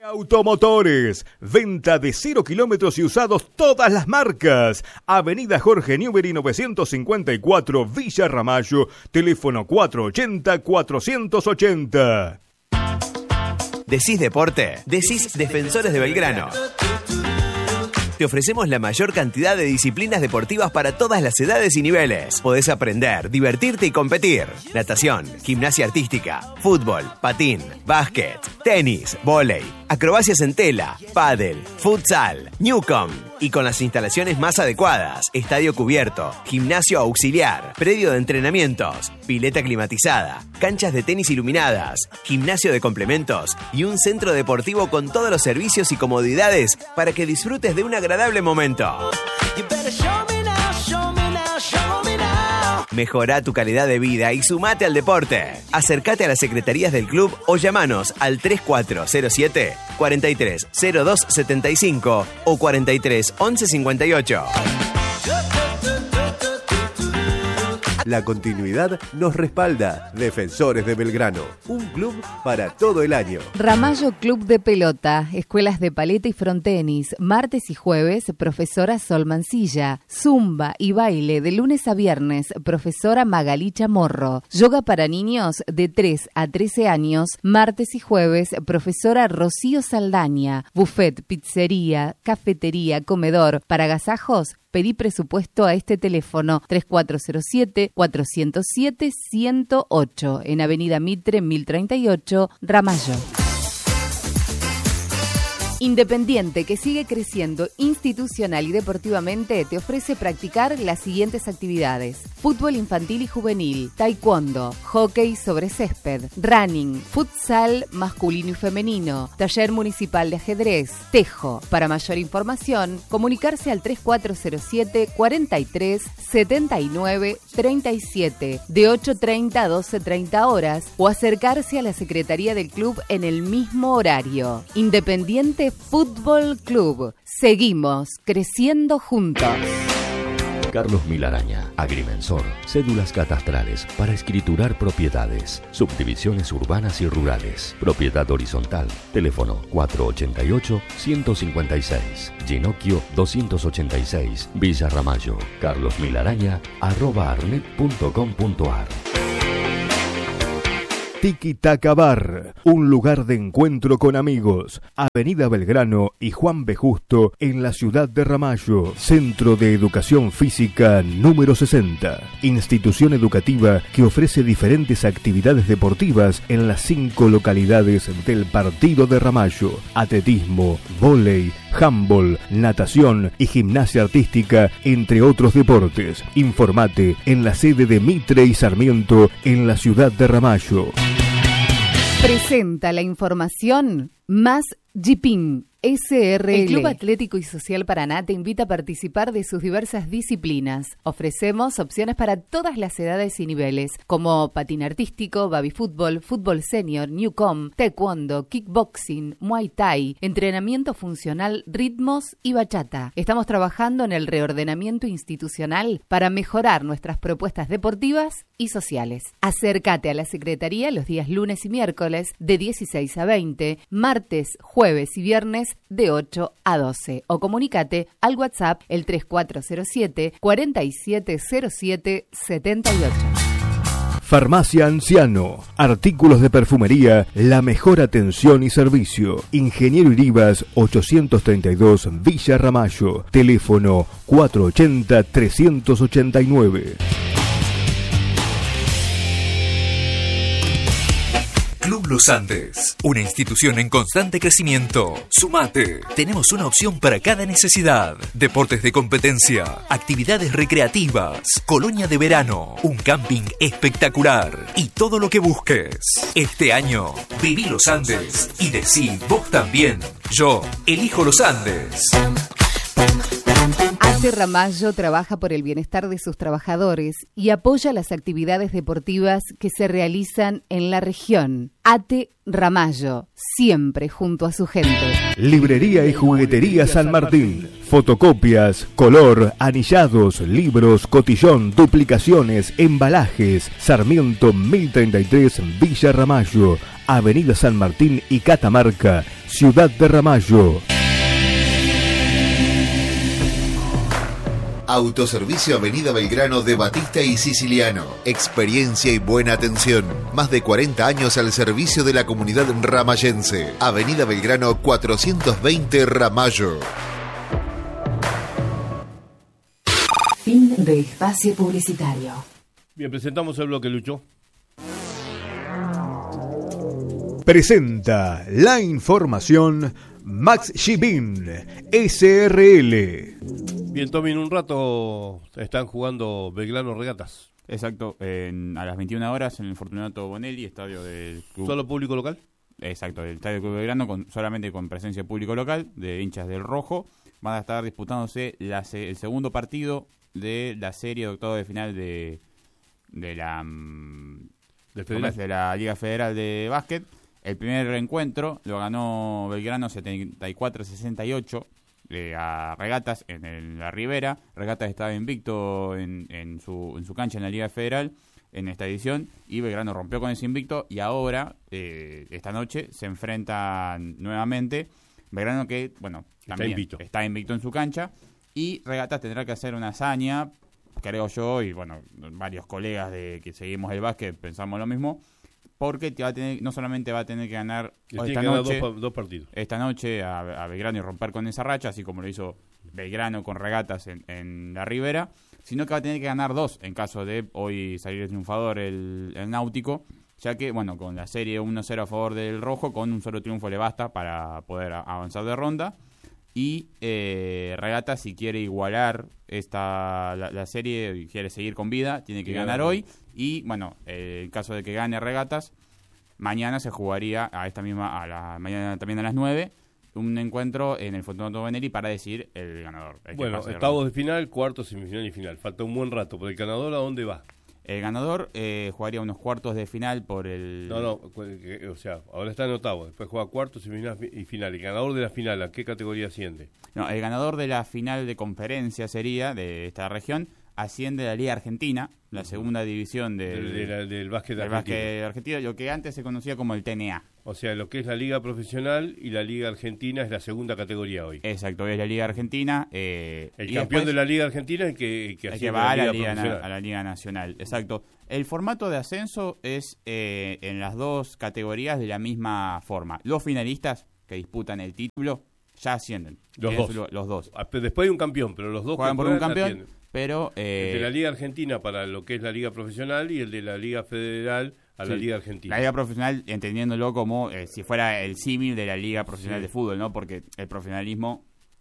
Automotores, venta de 0 kilómetros y usados todas las marcas. Avenida Jorge Newbery 954, Villa Ramallo, teléfono 480-480. Decís deporte, decís Defensores de Belgrano. Te ofrecemos la mayor cantidad de disciplinas deportivas para todas las edades y niveles. Podés aprender, divertirte y competir. Natación, gimnasia artística, fútbol, patín, básquet, tenis, vóley, acrobacias en tela, pádel, futsal, Newcom. Y con las instalaciones más adecuadas: estadio cubierto, gimnasio auxiliar, predio de entrenamientos, pileta climatizada, canchas de tenis iluminadas, gimnasio de complementos y un centro deportivo con todos los servicios y comodidades para que disfrutes de un agradable momento. Mejorá tu calidad de vida y sumate al deporte. Acércate a las secretarías del club o llamanos al 3407 43 02 75 o 43 11 58. La continuidad nos respalda. Defensores de Belgrano, un club para todo el año. Ramallo Club de Pelota, escuelas de paleta y frontenis, martes y jueves, profesora Sol Mancilla, zumba y baile de lunes a viernes, profesora Magalí Chamorro, yoga para niños de 3 a 13 años, martes y jueves, profesora Rocío Saldaña, buffet, pizzería, cafetería, comedor, para agasajos. Pedí presupuesto a este teléfono 3407-407-108 en Avenida Mitre 1038, Ramallo. Independiente, que sigue creciendo institucional y deportivamente, te ofrece practicar las siguientes actividades: fútbol infantil y juvenil, taekwondo, hockey sobre césped, running, futsal masculino y femenino, taller municipal de ajedrez, tejo. Para mayor información, comunicarse al 3407 43 79 37 de 8:30 a 12:30 horas o acercarse a la secretaría del club en el mismo horario. Independiente Fútbol Club. Seguimos creciendo juntos. Carlos Milaraña, agrimensor, cédulas catastrales para escriturar propiedades, subdivisiones urbanas y rurales, propiedad horizontal, teléfono 488-156, Ginocchio 286, Villa Ramallo, carlosmilaraña@arnet.com.ar. Tiki Taka Bar, un lugar de encuentro con amigos. Avenida Belgrano y Juan B. Justo en la ciudad de Ramallo. Centro de Educación Física número 60. Institución educativa que ofrece diferentes actividades deportivas en las 5 localidades del partido de Ramallo. Atletismo, vóley, handball, natación y gimnasia artística, entre otros deportes. Informate en la sede de Mitre y Sarmiento en la ciudad de Ramallo. Presenta la información Más Jipín SRL. El Club Atlético y Social Paraná te invita a participar de sus diversas disciplinas. Ofrecemos opciones para todas las edades y niveles, como patín artístico, baby fútbol, fútbol senior, newcom, taekwondo, kickboxing, muay thai, entrenamiento funcional, ritmos y bachata. Estamos trabajando en el reordenamiento institucional para mejorar nuestras propuestas deportivas y sociales. Acércate a la Secretaría los días lunes y miércoles de 16 a 20, martes, jueves y viernes de 8 a 12 o comunícate al WhatsApp el 3407 4707 78. Farmacia Anciano, artículos de perfumería, la mejor atención y servicio. Ingeniero Iribas 832 Villa Ramallo, teléfono 480-389. Club Los Andes, una institución en constante crecimiento. Sumate. Tenemos una opción para cada necesidad. Deportes de competencia, actividades recreativas, colonia de verano, un camping espectacular y todo lo que busques. Este año, viví Los Andes y decí vos también. Yo elijo Los Andes. ATE Ramallo trabaja por el bienestar de sus trabajadores y apoya las actividades deportivas que se realizan en la región. ATE Ramallo, siempre junto a su gente. Librería y juguetería San Martín. Fotocopias, color, anillados, libros, cotillón, duplicaciones, embalajes. Sarmiento 1033 Villa Ramallo, Avenida San Martín y Catamarca, Ciudad de Ramallo. Autoservicio Avenida Belgrano de Batista y Siciliano. Experiencia y buena atención. Más de 40 años al servicio de la comunidad ramayense. Avenida Belgrano 420 Ramallo. Fin de espacio publicitario. Bien, presentamos el bloque, Lucho. Presenta la información Max Shipping SRL. Bien, Tommy, en un rato están jugando Belgrano Regatas. Exacto, a las 21 horas en el Fortunato Bonelli, estadio del club. ¿Solo público local? Exacto, el estadio del Club Belgrano, solamente con presencia de público local, de hinchas del Rojo. Van a estar disputándose el segundo partido de la serie de octavos de final de la Liga Federal de Básquet. El primer encuentro lo ganó Belgrano 74-68 a Regatas en la Ribera. Regatas estaba invicto en su cancha en la Liga Federal en esta edición y Belgrano rompió con ese invicto y ahora, esta noche, se enfrentan nuevamente. Belgrano que, bueno, también está invicto en su cancha y Regatas tendrá que hacer una hazaña, creo yo, y bueno, varios colegas de que seguimos el básquet pensamos lo mismo, porque no solamente va a tener que ganar esta noche, dos partidos. Esta noche a Belgrano y romper con esa racha, así como lo hizo Belgrano con Regatas en la Ribera, sino que va a tener que ganar dos en caso de hoy salir triunfador el Náutico, ya que, bueno, con la serie 1-0 a favor del Rojo, con un solo triunfo le basta para poder avanzar de ronda. Y Regatas, si quiere igualar la serie y quiere seguir con vida, tiene que ganar hoy. Y bueno, en caso de que gane Regatas, mañana se jugaría mañana también a las 9, un encuentro en el Fortunato Bonelli para decidir el ganador. Bueno, octavos de final, cuartos, semifinal y final. Falta un buen rato, pero el ganador, ¿a dónde va? El ganador jugaría unos cuartos de final por el... No, o sea, ahora está en octavo, después juega cuartos, semifinal y final. ¿El ganador de la final a qué categoría asciende? No, el ganador de la final de conferencia sería, de esta región, asciende a la Liga Argentina, la segunda división del básquet argentino, lo que antes se conocía como el TNA. O sea, lo que es la Liga Profesional y la Liga Argentina es la segunda categoría hoy. Exacto, es la Liga Argentina. El campeón de la Liga Argentina es el que va a la Liga Nacional. Exacto. El formato de ascenso es en las dos categorías de la misma forma. Los finalistas que disputan el título ya ascienden. Los dos. Después hay un campeón, pero los dos juegan por un campeón. Ascienden. Pero el de la Liga Argentina para lo que es la Liga Profesional y el de la Liga Federal a la Liga Argentina. La Liga Profesional, entendiéndolo como si fuera el símil de la Liga Profesional de Fútbol, ¿no? Porque el profesionalismo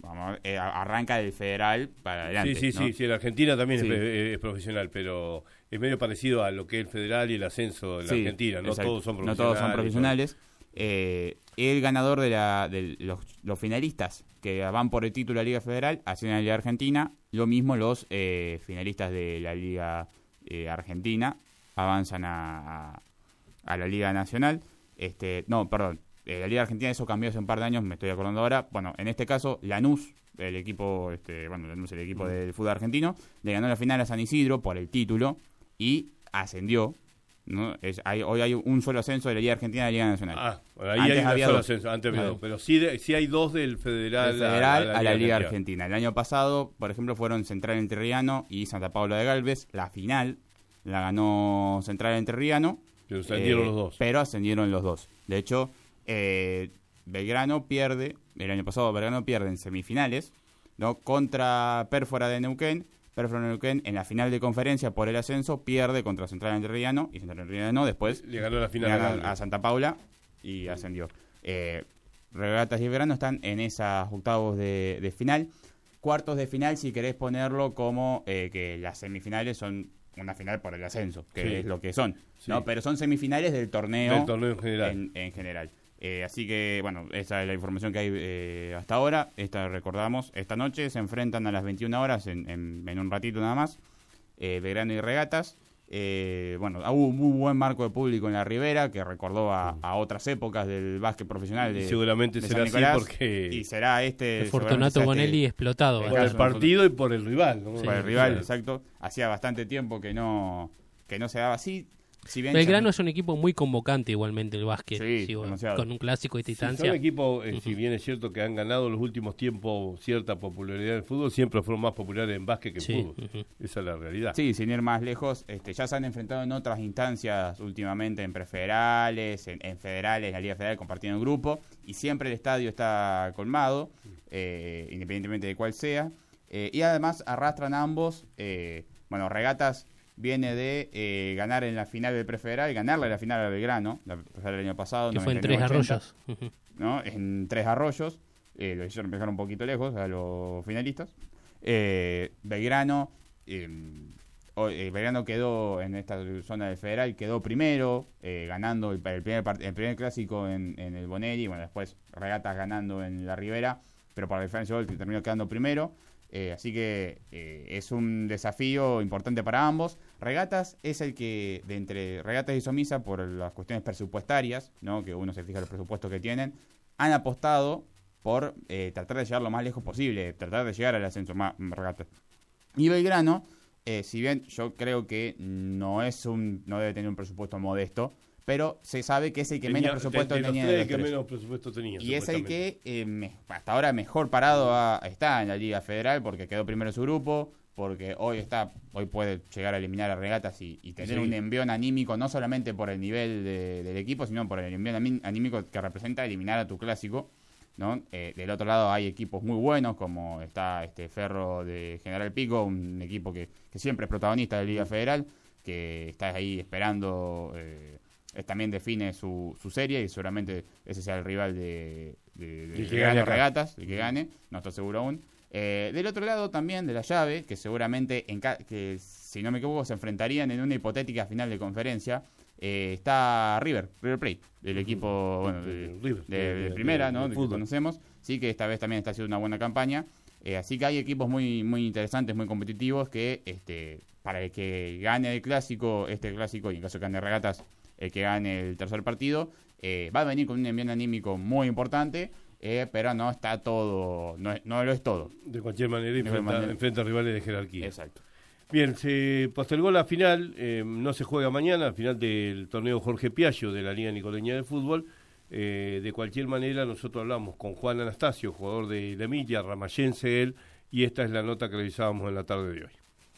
arranca del federal para adelante. Sí, la Argentina también es profesional, pero es medio parecido a lo que es el federal y el ascenso de la Argentina. No todos son profesionales. No todos son profesionales. El ganador de los finalistas que van por el título de la Liga Federal ascienden a la Liga Argentina. Lo mismo los finalistas de la Liga Argentina avanzan a la Liga Nacional. La Liga Argentina, eso cambió hace un par de años, me estoy acordando ahora. Bueno, en este caso, Lanús, el equipo del fútbol argentino, le ganó la final a San Isidro por el título y ascendió. ¿No? Hoy hay un solo ascenso de la Liga Argentina a la Liga Nacional. Ahí hay un solo ascenso, antes había dos, pero sí hay dos del Federal, a la Liga Argentina. El año pasado, por ejemplo, fueron Central Entrerriano y Santa Paula de Galvez. La final la ganó Central Entrerriano. Pero ascendieron los dos. Pero ascendieron los dos. De hecho, Belgrano pierde, el año pasado Belgrano pierde en semifinales, ¿no? Contra Pérfora de Neuquén. Pérfora de Neuquén en la final de conferencia por el ascenso pierde contra Central Entrerriano y Central Entrerriano después le ganó la final a Santa Paula y ascendió. Regatas y Belgrano están en esas octavos de final. Cuartos de final, si querés ponerlo como que las semifinales son una final por el ascenso, que es lo que son, ¿no? Pero son semifinales del torneo en general. En general. Así que, bueno, esa es la información que hay hasta ahora. Recordamos, esta noche se enfrentan a las 21 horas, en un ratito nada más, Belgrano y Regatas. Hubo un muy buen marco de público en la Ribera, que recordó a otras épocas del básquet profesional de seguramente de será San Nicolás, así porque... Y será el Fortunato Bonelli explotado. Por el partido y por el rival, ¿no? Por el rival, exacto. Hacía bastante tiempo que no se daba así. Si bien Belgrano es un equipo muy convocante igualmente el básquet, sí, con un clásico de esta instancia. Son equipos, si bien es cierto que han ganado en los últimos tiempos cierta popularidad en el fútbol, siempre fueron más populares en básquet que en fútbol. Esa es la realidad. Sí, sin ir más lejos, ya se han enfrentado en otras instancias últimamente, en prefederales, en federales, en la Liga Federal, compartiendo grupo, y siempre el estadio está colmado, independientemente de cuál sea, y además arrastran ambos, Regatas viene de ganar en la final del prefederal, ganarle la final a Belgrano, la prefederal del año pasado. Que fue en 3 Arroyos. ¿No? En 3 Arroyos, lo hicieron empezar un poquito lejos a los finalistas. Belgrano quedó en esta zona del federal, quedó primero, ganando el primer clásico en el Bonelli, después Regatas ganando en la Ribera, pero por la diferencia de gol terminó quedando primero. Así que es un desafío importante para ambos. Regatas es el que, de entre Regatas y Somisa, por las cuestiones presupuestarias, ¿no? Que uno se fija los presupuestos que tienen, han apostado por tratar de llegar lo más lejos posible, tratar de llegar al ascenso más Regatas. Y Belgrano, si bien yo creo que no debe tener un presupuesto modesto, pero se sabe que es el que menos presupuesto tenía. Y es el que hasta ahora mejor parado está en la Liga Federal, porque quedó primero en su grupo, porque hoy puede llegar a eliminar a Regatas y tener un envión anímico, no solamente por el nivel del equipo, sino por el envión anímico que representa eliminar a tu clásico, ¿no? Del otro lado hay equipos muy buenos, como está Ferro de General Pico, un equipo que siempre es protagonista de la Liga Federal, que está ahí esperando... también define su serie y seguramente ese sea el rival de Regatas, el que gane, no estoy seguro aún. Del otro lado también de la llave, que seguramente, que si no me equivoco, se enfrentarían en una hipotética final de conferencia, está River Plate, el equipo de primera, ¿no? Que conocemos, sí, que esta vez también está haciendo una buena campaña. Así que hay equipos muy, muy interesantes, muy competitivos, que para el que gane el clásico, y en caso de que gane Regatas, el que gane el tercer partido, va a venir con un envío anímico muy importante, pero no está todo, no lo es todo. De cualquier manera, enfrenta a rivales de jerarquía. Exacto. Bien, se postergó la final, no se juega mañana, la final del torneo Jorge Piaggio de la Liga Nicoleña de Fútbol. De cualquier manera, nosotros hablamos con Juan Anastasio, jugador de la Emilia, ramayense él, y esta es la nota que revisábamos en la tarde de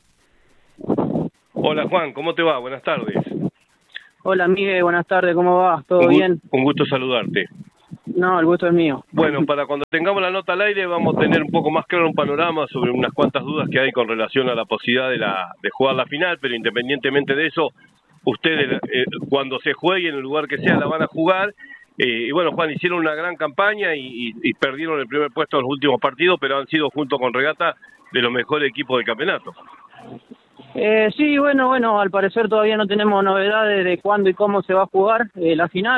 hoy. Hola Juan, ¿cómo te va? Buenas tardes. Hola Miguel, buenas tardes, ¿cómo va? ¿Todo bien? Un gusto saludarte. No, el gusto es mío. Bueno, para cuando tengamos la nota al aire vamos a tener un poco más claro un panorama sobre unas cuantas dudas que hay con relación a la posibilidad de jugar la final, pero independientemente de eso, ustedes cuando se juegue en el lugar que sea la van a jugar. Y bueno, Juan, hicieron una gran campaña y perdieron el primer puesto en los últimos partidos, pero han sido junto con Regata de los mejores equipos del campeonato. Sí, bueno, al parecer todavía no tenemos novedades de cuándo y cómo se va a jugar la final.